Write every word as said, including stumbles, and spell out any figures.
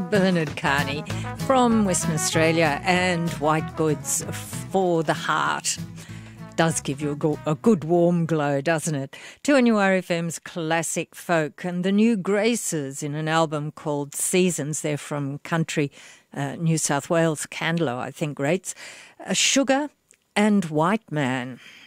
Bernard Carney from Western Australia, and White Goods for the Heart. Does give you a, go- a good warm glow, doesn't it? two N U R F M's classic folk, and the New Graces in an album called Seasons. They're from country uh, New South Wales, Candler, I think, rates. Uh, Sugar and White Man.